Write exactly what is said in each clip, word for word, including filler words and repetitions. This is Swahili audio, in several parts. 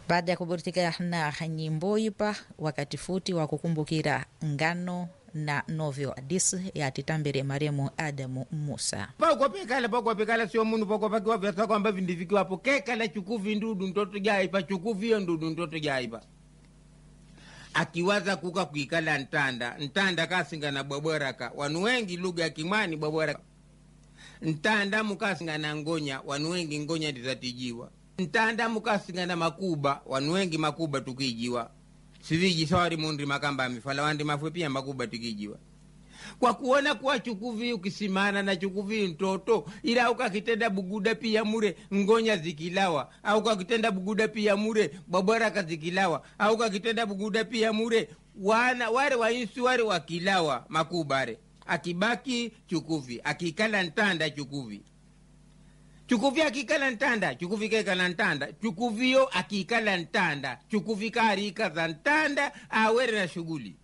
baada ya kuburtika na nyimbo ipa wakati futi wa kukumbukira ngano na novyo hadisi ya titambere maremu Adamu Musa. Pako pekala pako pekala sio munu pako pakiwa vyasa kwamba vindivikiwa hapo kekala chukuvi ndudu ndoto jaipa chukuvi ndudu ndoto jaipa. Akiwaza kuka kuikala ntanda ntanda kasinga na bwaboraka wanu wengi lugha ya Kimani bwaboraka. Ntanda mukasinga na ngonya wanu wengi ngonya ndizatijiwa. Ntanda mukasinga na makuba wanu wengi makuba tukijiwa. Siviji sawari mundri makamba mifala wandi mafwe pia makuba tukijiwa. Kwa kuona kuwa chukuvi ukisimana na chukuvi mtoto ila ukakitenda buguda pia mure ngonya zikilawa au ukakitenda buguda pia mure bwaboraka zikilawa au ukakitenda buguda pia mure wana wale wainsi wale wakilawa makubare akibaki chukuvi akikala ntanda chukuvi chukuvi akikala ntanda chukuvi kekala ntanda chukuvio akikala ntanda chukuvi karika za ntanda awere na shughuli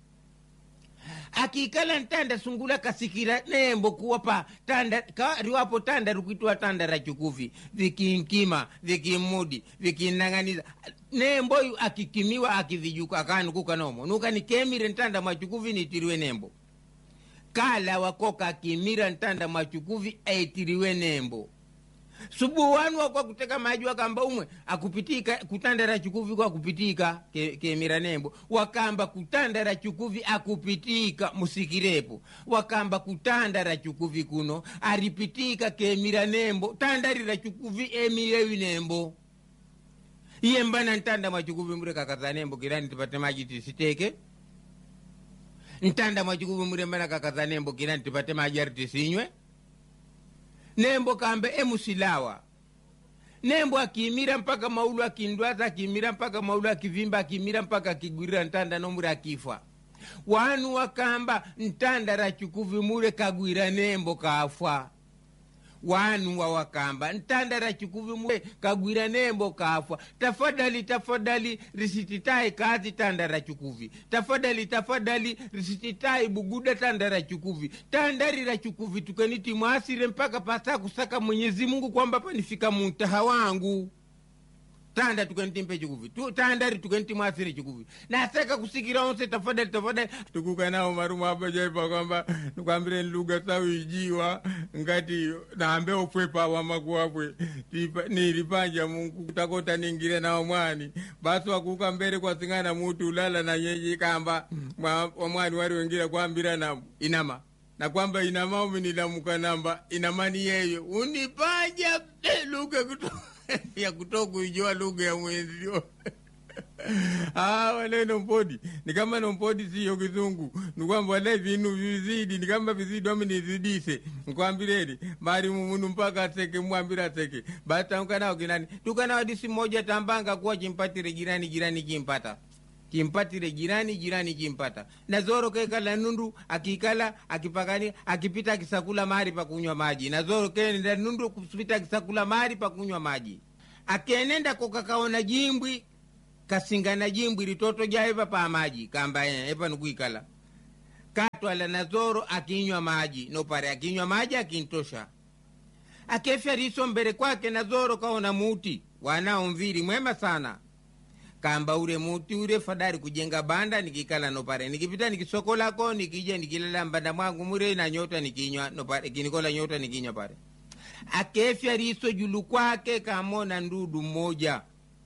akikala ntanda sungula kasikira nembo kuwapa tanda riwapo tanda rukitua tanda ra chukuvi vikinkima vikimudi vikinanganiza nembo yu akikimiwa akivijuka akanu kukanomo nuka ni kemire ntanda machukuvi nitiriwe nembo kala wakoka akimira ntanda machukuvi aitiriwe nembo subu wanu wakwa kuteka maji wakamba umwe akupitika kutandara chukuvi kwa kupitika ke, ke miranembo wakamba kutandara chukuvi akupitika musikirepo wakamba kutandara chukuvi kuno aripitika ke miranembo tandarira chukuvi emirewi nembo iye mbana ntanda machukuvi mure kakazanembo kirani tupate maji tisiteke ntanda machukuvi mure mbana kakazanembo kirani tupate maji artisinywe nembo kambe emusilawa nembo akimira mpaka maulu akindwaza akimira mpaka maulu akivimba akimira mpaka kigwirira ntanda nomura akifa wanu wakamba ntanda ra chukuvi mure kagwira nembo kafwa wanu wa wakamba ntanda ra chukuvi mure kagwira nembo kafwa tafadhali tafadhali risititai kazi tanda ra chukuvi tafadhali tafadhali risititai buguda tanda ra chukuvi tandari ra chukuvi tukaniti mwasire mpaka pasa kusaka Mwenyezi Mungu kwamba panifika muntaha wangu tanda tukaniti mpe chukuvi tu tandari tukaniti mwasire chukuvi na saka kusikira onse tafadhali tafadhali tukuka nao marumu hapa jaipa kwamba nukwambire lugha sawi ijiwa ngati naambe ofwepa wa makuwapwe nilipanja Mungu kutakota ningire na omwani basi wakuka mbere kwa singana mutu ulala na nyeji kamba omwani wari wengira kuambira na inama na kwamba inama uminilamuka namba inamani yeyo unipanja lugha kutoka ya kutoku ijua lugha ya mwenzio. Ah, wale nompodi ni kama nompodi siyo kizungu nikwamba wale vinu vizidi ni kama vizidi wame nizidise nikwambireni mari munu mpaka seke mwambira seke bata mkanao kinani tukanao disi moja tambanga kuwa jimpatire jirani jirani jimpata kimpatire jirani jirani jimpata na zoro kekala nundu akikala akipakani akipita kisakula mari pa kunywa maji na zoro kenda nundu kupita kisakula mari pa kunywa maji akenenda kokakaona jimbwi kasingana jimbwi litoto jaiva pa maji kamba epa nukuikala katwala na zoro akinywa maji no pare akinywa maji akintosha akefya riso mbere kwake na zoro kaona muti wanao mviri mwema sana kamba ure muti ure fadari kujenga banda nikikala no pare nikipita nikisokola ko nikija nikilala mbanda mwangu mure na nyota nikinywa no pare kinikola nyota nikinywa pare akefya riso julu kwake kamona ndudu moja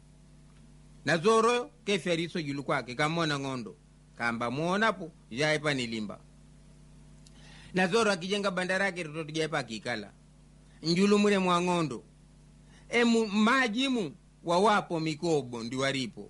na zoro kefya riso julu kwake kamona ngondo kamba muonapo jaipa nilimba na zoro akijenga bandarake ritoto jaipa akikala njulu mure mwa ngondo emu majimu wawapo mikobo ndi waripo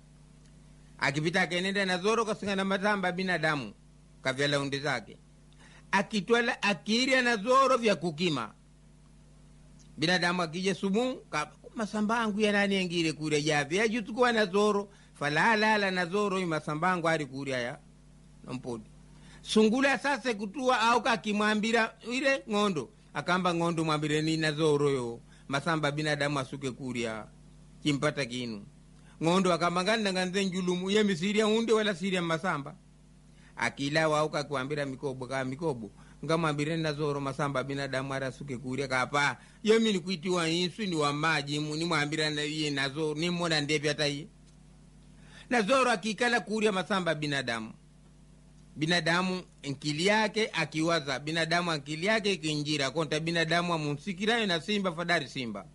akipita kenenda na zoro kasinga na matamba binadamu kavyala undi zake akitwala akiria na zoro vya kukima binadamu akije sumu masambangu ya nani engire kuria javi ya jutukuwa na zoro falala na zoro i masambangu ari kuria ya nompodi sungula sasa kutua au kakimwambira ile ngondo akamba ngondo mwambire ni na zoro yo masamba binadamu asuke kuria kimpata kinu ngondo akamangana nganze njulumu ye misiria hunde wala siria masamba akila wao kakwambira mikobo ka mikobo ngamwambire nazoro masamba binadamu arasuke kuria kapa yomi ni kuitiwa insu ni wa maji ni mwambira na iye nazoro ni mwona ndepi hata iye nazoro akikala kuria masamba binadamu binadamu nkili yake akiwaza binadamu akili yake ikinjira konta binadamu amunsikirayo na simba fadari simba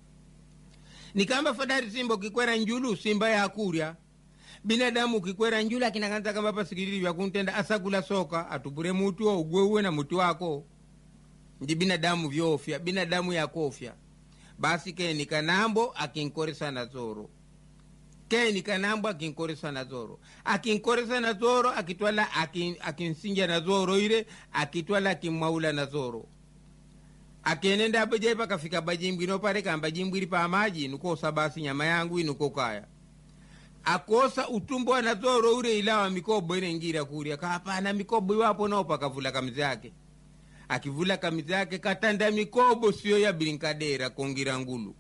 nikamba fadari simba ukikwera njulu simba ya kuria binadamu ukikwera njulu akinakanta kamba pasikiriri vya kuntenda asakula soka atupure mutu wa ugwewe na mutu wako ndi binadamu vyofya binadamu ya kofya basi ke nikanambo akinkoresa nazoro ke nikanambo akinkoresa nazoro akinkoresa nazoro akitwala akin, akinsinja nazoro ile akitwala kimwaula nazoro akenenda abaje pakafika bajimbi no pare kamba jimbiri pa maji nukosa basi nyama yangu inuko kaya akosa utumbo wa nazoro ule ilawa mikobo ile ngira kuria kapana mikobo wapo nao pakavula kamizi yake akivula kamizi yake katanda mikobo sio ya brinkadera kongira ngulu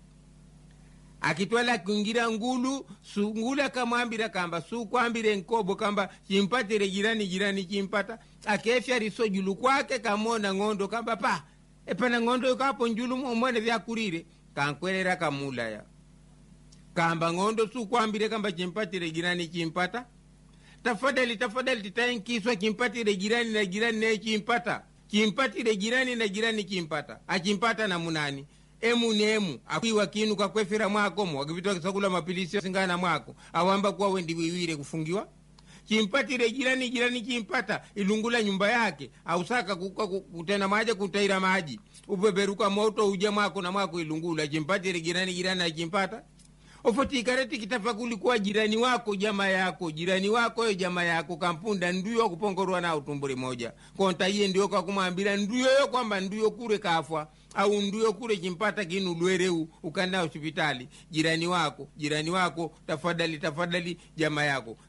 akitwala kungira ngulu sungula kamwambira kamba su kwambire nkobo kamba chimpatire jirani jirani chimpata akefya riso julu kwake kamona ngondo kamba pa epana ngondo yukapo njulu mwone vya kurire kankwerera kamula ya kamba ngondo su kwambire kamba chimpatire jirani chimpata tafadhali tafadhali titayinkiswa chimpatire jirani na jirani na chimpata chimpatire jirani na jirani chimpata achimpata na munani emu ni emu akiwa kinu kwa kwefera mwako mwa wakivitoa kisakula mapilisi singana mwako awamba kuwa wendi wiwire kufungiwa chimpatire jirani jirani chimpata ilungula nyumba yake ausaka kutena maji kutaira maji upeperuka moto uja mwako na mwako ilungula chimpatire jirani jirani na chimpata ofoti kareti kitafakuli kuwa jirani wako jama yako jirani wako yo jama yako kampunda nduyo kupongorwa na utumburi moja konta iye ndiyo kwa kumambira nduyo yo kwamba nduyo kure kafwa au nduyo kure chimpata kinu lwereu ukanda hospitali jirani wako jirani wako tafadhali tafadhali jama yako